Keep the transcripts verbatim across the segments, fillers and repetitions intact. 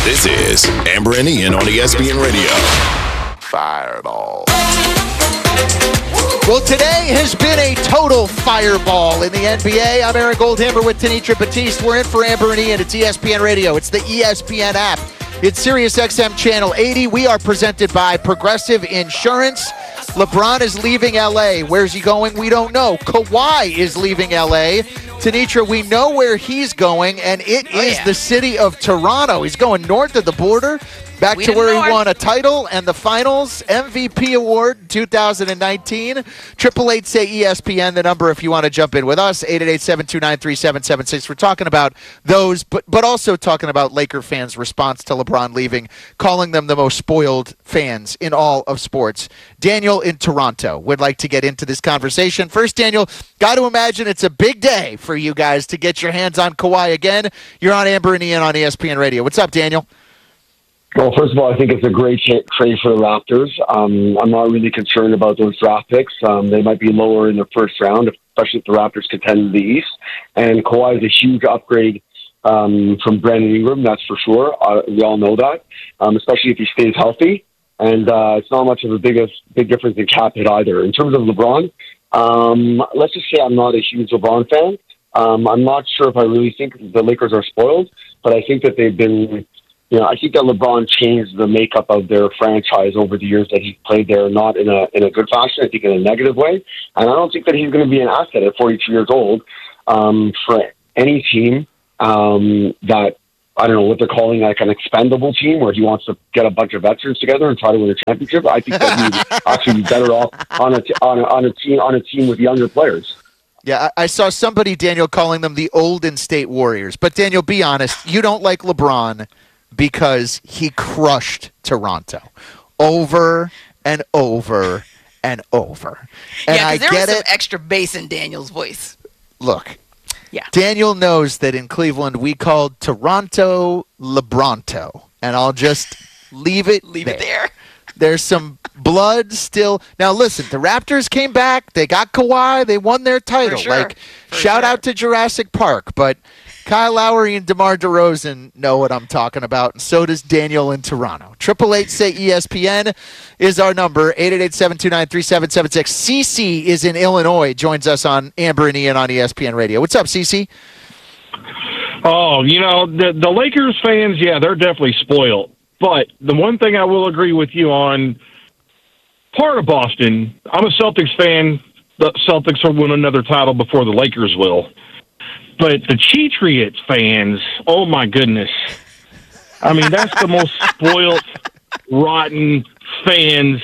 This is Amber and Ian on E S P N Radio. Fireball. Well, today has been a total fireball in the N B A. I'm Aaron Goldhammer with Tanitra Batiste. We're in for Amber and Ian. It's E S P N Radio. It's the E S P N app. It's Sirius X M Channel eighty. We are presented by Progressive Insurance. LeBron is leaving L A. Where's he going? We don't know. Kawhi is leaving L A. Tanitra, we know where he's going, and it Oh, is yeah. the city of Toronto. He's going north of the border, back We to where north. he won a title and the Finals M V P award in two thousand nineteen. Triple eight say E S P N, the number if you want to jump in with us, eight eight eight, seven two nine, three seven seven six. We're talking about those, but but also talking about Laker fans' response to LeBron leaving, calling them the most spoiled fans in all of sports. Daniel in Toronto would like to get into this conversation. First, Daniel, got to imagine it's a big day for you guys to get your hands on Kawhi again. You're on Amber and Ian on E S P N Radio. What's up, Daniel? Well, first of all, I think it's a great tra- trade for the Raptors. Um, I'm not really concerned about those draft picks. Um, they might be lower in the first round, especially if the Raptors contend in the East. And Kawhi is a huge upgrade um, from Brandon Ingram, that's for sure. Uh, we all know that, um, especially if he stays healthy. And uh, it's not much of a big, big difference in cap hit either. In terms of LeBron, um, let's just say I'm not a huge LeBron fan. Um, I'm not sure if I really think the Lakers are spoiled, but I think that they've been... You know, I think that LeBron changed the makeup of their franchise over the years that he played there, not in a in a good fashion, I think in a negative way. And I don't think that he's going to be an asset at forty-two years old um, for any team um, that, I don't know what they're calling, like an expendable team where he wants to get a bunch of veterans together and try to win a championship. I think that he would actually be better off on a, t- on a, on a team on a team with younger players. Yeah, I, I saw somebody, Daniel, calling them the Olden State Warriors. But, Daniel, be honest, you don't like LeBron because he crushed Toronto over and over and over. And yeah, I because there get was some it. extra bass in Daniel's voice. Look, Yeah. Daniel knows that in Cleveland we called Toronto LeBronto, and I'll just leave it Leave there. it there. There's some blood still. Now, listen, the Raptors came back. They got Kawhi. They won their title. sure. Like, For shout sure. out to Jurassic Park. But Kyle Lowry and DeMar DeRozan know what I'm talking about, and so does Daniel in Toronto. Triple eight say E S P N is our number, eight eight eight, seven two nine, three seven seven six. Cece is in Illinois, joins us on Amber and Ian on E S P N Radio. What's up, Cece? Oh, you know, the the Lakers fans, yeah, they're definitely spoiled. But the one thing I will agree with you on, part of Boston, I'm a Celtics fan. The Celtics will win another title before the Lakers will. But the Cheatriots fans, oh my goodness. I mean, that's the most spoiled, rotten fans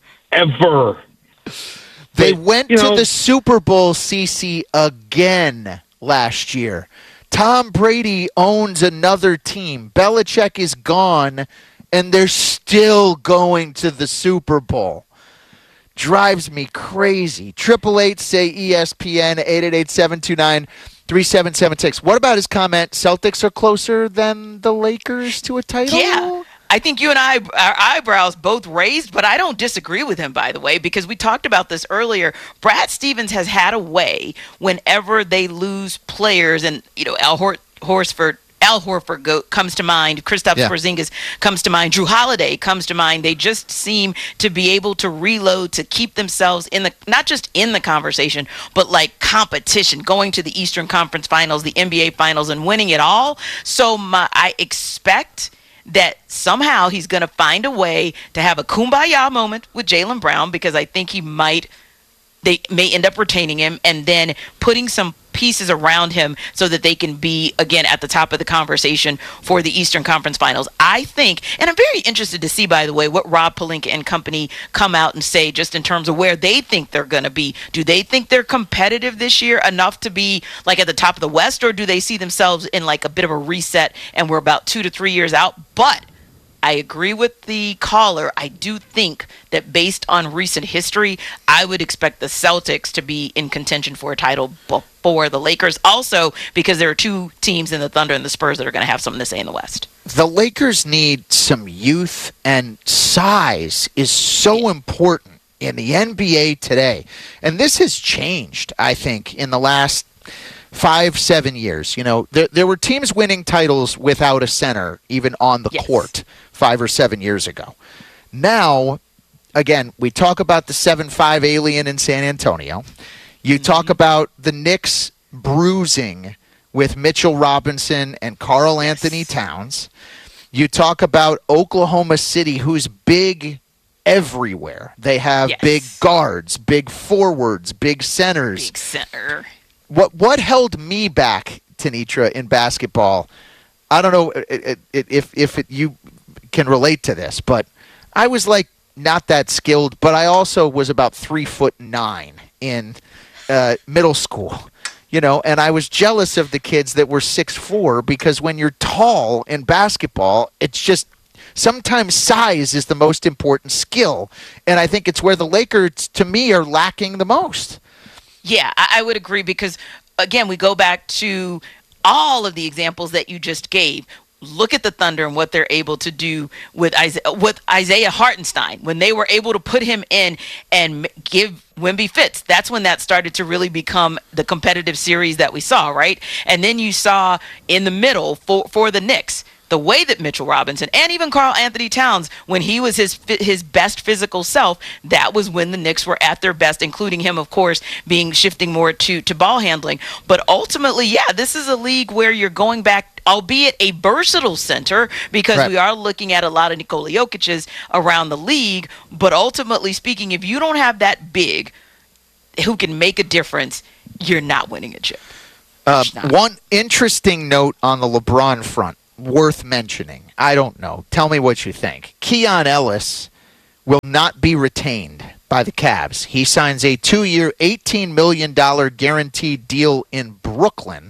ever. They But, went you to know- the Super Bowl, Cece, again last year. Tom Brady owns another team. Belichick is gone, and they're still going to the Super Bowl. Drives me crazy. Triple eight say E S P N, eight eight eight, seven two nine, three seven seven six. What about his comment, Celtics are closer than the Lakers to a title? Yeah. I think you and I, our eyebrows both raised, but I don't disagree with him, by the way, because we talked about this earlier. Brad Stevens has had a way whenever they lose players, and, you know, Al Hor- Horsford, Al Horford go, comes to mind, Kristaps Yeah. Porzingis comes to mind, Drew Holiday comes to mind. They just seem to be able to reload, to keep themselves in the, not just in the conversation, but like competition, going to the Eastern Conference Finals, the N B A Finals, and winning it all. So my, I expect that somehow he's going to find a way to have a kumbaya moment with Jaylen Brown, because I think he might, they may end up retaining him and then putting some pieces around him so that they can be, again, at the top of the conversation for the Eastern Conference Finals. I think, and I'm very interested to see, by the way, what Rob Pelinka and company come out and say just in terms of where they think they're going to be. Do they think they're competitive this year enough to be like at the top of the West, or do they see themselves in like a bit of a reset and we're about two to three years out? But I agree with the caller. I do think that based on recent history, I would expect the Celtics to be in contention for a title before the Lakers. Also, because there are two teams in the Thunder and the Spurs that are going to have something to say in the West. The Lakers need some youth, and size is so important in the N B A today. And this has changed, I think, in the last five, seven years. You know, there there were teams winning titles without a center, even on the Yes. court, five or seven years ago. Now, again, we talk about the seven five alien in San Antonio. You talk about the Knicks bruising with Mitchell Robinson and Karl Anthony Towns. You talk about Oklahoma City, who's big everywhere. They have Yes. big guards, big forwards, big centers. Big center. What what held me back, Tanitra, in basketball? I don't know i- i- if if it, you can relate to this, but I was like not that skilled, but I also was about three foot nine in uh, middle school, you know, and I was jealous of the kids that were six four because when you're tall in basketball, it's just sometimes size is the most important skill, and I think it's where the Lakers, to me, are lacking the most. Yeah, I, I would agree because, again, we go back to all of the examples that you just gave. Look at the Thunder and what they're able to do with Isaiah, with Isaiah Hartenstein. When they were able to put him in and m- give Wemby fits, that's when that started to really become the competitive series that we saw, right? And then you saw in the middle for, for the Knicks, the way that Mitchell Robinson and even Karl Anthony Towns, when he was his his best physical self, that was when the Knicks were at their best, including him, of course, being shifting more to, to ball handling. But ultimately, yeah, this is a league where you're going back, albeit a versatile center, because Right. we are looking at a lot of Nikola Jokic's around the league. But ultimately speaking, if you don't have that big who can make a difference, you're not winning a chip. Uh, It's not. one interesting note on the LeBron front, worth mentioning. I don't know. Tell me what you think. Keon Ellis will not be retained by the Cavs. He signs a two-year, eighteen million dollars guaranteed deal in Brooklyn.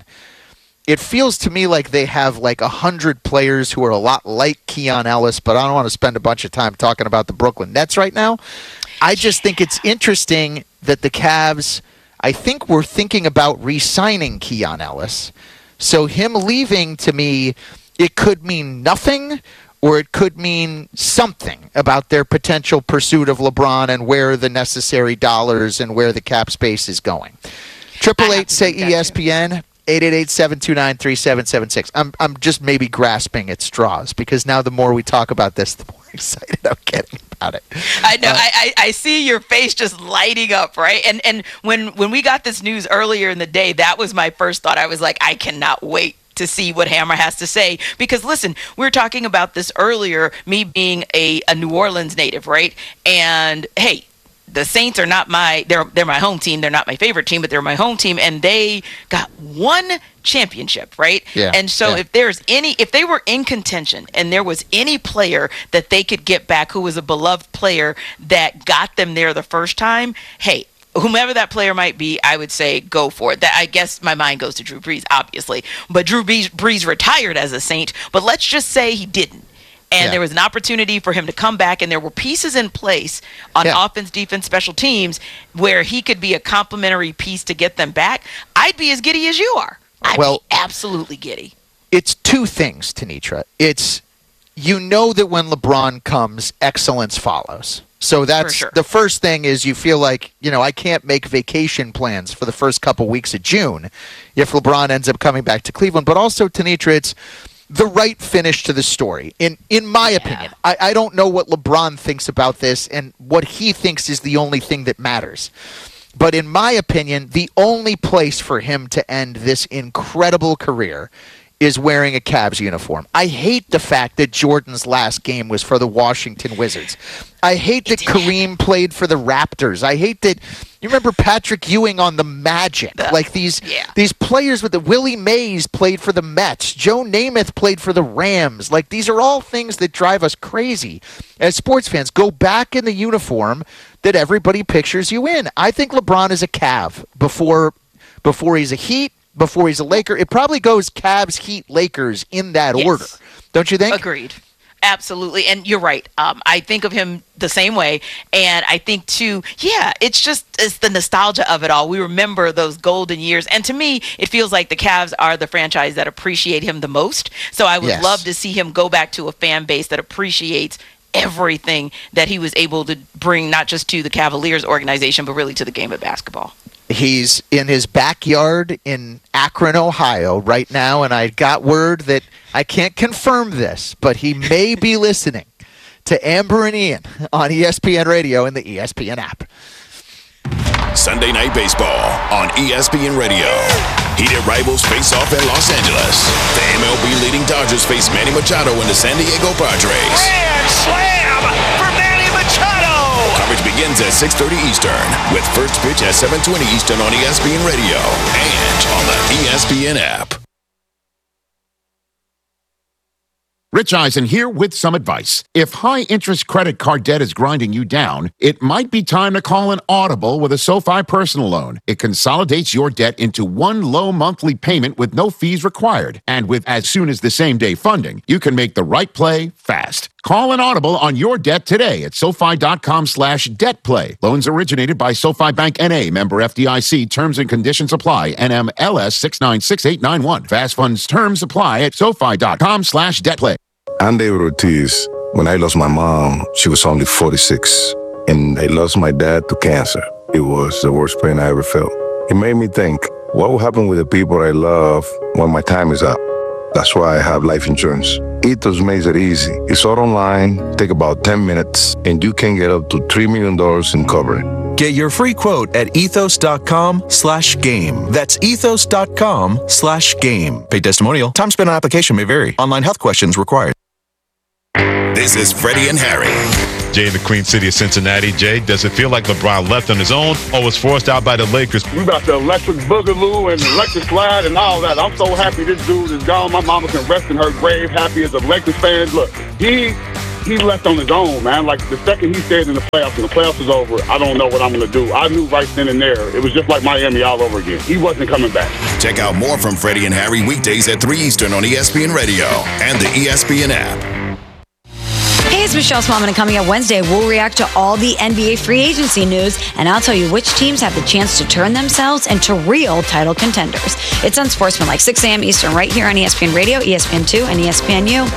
It feels to me like they have like one hundred players who are a lot like Keon Ellis, but I don't want to spend a bunch of time talking about the Brooklyn Nets right now. I just think it's interesting that the Cavs, I think we're thinking about re-signing Keon Ellis. So him leaving, to me, it could mean nothing, or it could mean something about their potential pursuit of LeBron and where the necessary dollars and where the cap space is going. Triple I have eight to say think that E S P N. eight eight eight, seven two nine, three seven seven six. I'm I'm just maybe grasping at straws because now the more we talk about this, the more excited I'm getting about it. I know. Uh, I, I, I see your face just lighting up, right? And and when when we got this news earlier in the day, that was my first thought. I was like, I cannot wait to see what Hammer has to say. Because listen, we were talking about this earlier, me being a, a New Orleans native, right? And hey, the Saints are not my they're they're my home team. They're not my favorite team, but they're my home team, and they got one championship, right? Yeah, And so yeah. if there's any if they were in contention and there was any player that they could get back who was a beloved player that got them there the first time, hey, whomever that player might be, I would say go for it. That I guess my mind goes to Drew Brees, obviously. But Drew Brees, Brees retired as a Saint, but let's just say he didn't. And Yeah. there was an opportunity for him to come back, and there were pieces in place on Yeah. offense, defense, special teams where he could be a complementary piece to get them back. I'd be as giddy as you are. I'd Well- be absolutely giddy. It's two things, Tanitra. It's, you know that when LeBron comes, excellence follows. So that's sure. the first thing is you feel like, you know, I can't make vacation plans for the first couple weeks of June if LeBron ends up coming back to Cleveland. But also, Tanitra, it's the right finish to the story, in in my Yeah. opinion. I, I don't know what LeBron thinks about this and what he thinks is the only thing that matters. But in my opinion, the only place for him to end this incredible career is wearing a Cavs uniform. I hate the fact that Jordan's last game was for the Washington Wizards. I hate that Kareem played for the Raptors. I hate that, you remember Patrick Ewing on the Magic. Like these Yeah. these players with the Willie Mays played for the Mets. Joe Namath played for the Rams. Like these are all things that drive us crazy as sports fans. Go back in the uniform that everybody pictures you in. I think LeBron is a Cav before before he's a Heat, before he's a Laker. It probably goes Cavs, Heat, Lakers in that Yes. order. Don't you think? Agreed. Absolutely. And you're right. Um, I think of him the same way. And I think, too, yeah, it's just it's the nostalgia of it all. We remember those golden years. And to me, it feels like the Cavs are the franchise that appreciate him the most. So I would Yes. love to see him go back to a fan base that appreciates everything that he was able to bring, not just to the Cavaliers organization, but really to the game of basketball. He's in his backyard in Akron, Ohio right now, and I got word that I can't confirm this, but he may be listening to Amber and Ian on E S P N Radio and the E S P N app. Sunday Night Baseball on E S P N Radio. Heated rivals face off in Los Angeles. The M L B leading Dodgers face Manny Machado and the San Diego Padres. Grand slam for Manny Machado! Coverage begins at six thirty Eastern with first pitch at seven twenty Eastern on E S P N Radio and on the E S P N app. Rich Eisen here with some advice. If high-interest credit card debt is grinding you down, it might be time to call an Audible with a SoFi personal loan. It consolidates your debt into one low monthly payment with no fees required. And with as soon as the same-day funding, you can make the right play fast. Call an Audible on your debt today at SoFi.com slash debt play. Loans originated by SoFi Bank N A, member F D I C. Terms and conditions apply. N M L S six nine six eight nine one. Fast funds terms apply at SoFi.com slash debt play. I'm David Ortiz. When I lost my mom, she was only forty-six. And I lost my dad to cancer. It was the worst pain I ever felt. It made me think, what will happen with the people I love when my time is up? That's why I have life insurance. Ethos makes it easy. It's all online, take about ten minutes, and you can get up to three million dollars in coverage. Get your free quote at ethos.com slash game. That's ethos.com slash game. Paid testimonial. Time spent on application may vary. Online health questions required. This is Freddie and Harry. Jay in the Queen City of Cincinnati. Jay, does it feel like LeBron left on his own or was forced out by the Lakers? We got the electric boogaloo and electric slide and all that. I'm so happy this dude is gone. My mama can rest in her grave, happy as a Lakers fan. Look, he he left on his own, man. Like the second he stayed in the playoffs and the playoffs was over, I don't know what I'm going to do. I knew right then and there. It was just like Miami all over again. He wasn't coming back. Check out more from Freddie and Harry weekdays at three Eastern on E S P N Radio and the E S P N app. Hey, it's Michelle Smallman, and coming up Wednesday, we'll react to all the N B A free agency news, and I'll tell you which teams have the chance to turn themselves into real title contenders. It's Unsportsmanlike, six a.m. Eastern, right here on E S P N Radio, E S P N two, and E S P N U.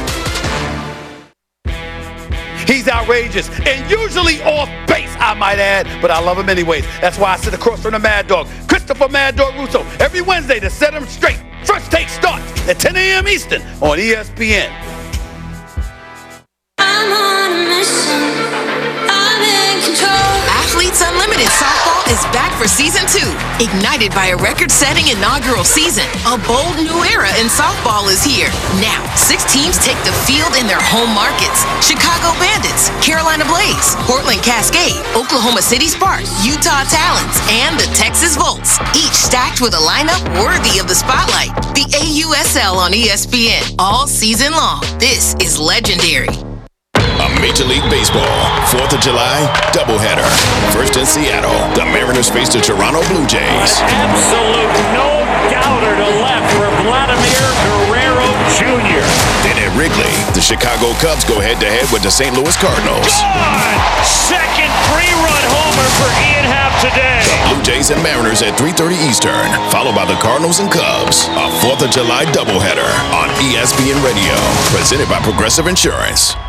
He's outrageous and usually off base, I might add, but I love him anyways. That's why I sit across from the Mad Dog, Christopher Mad Dog Russo, every Wednesday to set him straight. First Take starts at ten a.m. Eastern on E S P N. I'm on a mission. I'm in control. Athletes Unlimited Softball is back for season two. Ignited by a record-setting inaugural season, a bold new era in softball is here. Now, six teams take the field in their home markets. Chicago Bandits, Carolina Blaze, Portland Cascade, Oklahoma City Sparks, Utah Talons, and the Texas Volts. Each stacked with a lineup worthy of the spotlight. The A U S L on E S P N all season long. This is legendary. A Major League Baseball fourth of July doubleheader. First in Seattle, the Mariners face the Toronto Blue Jays. Absolute no doubter to left for Vladimir Guerrero Junior Then at Wrigley, the Chicago Cubs go head-to-head with the Saint Louis Cardinals. Gone! Second three-run homer for Ian Happ today. The Blue Jays and Mariners at three thirty Eastern, followed by the Cardinals and Cubs. A fourth of July doubleheader on E S P N Radio, presented by Progressive Insurance.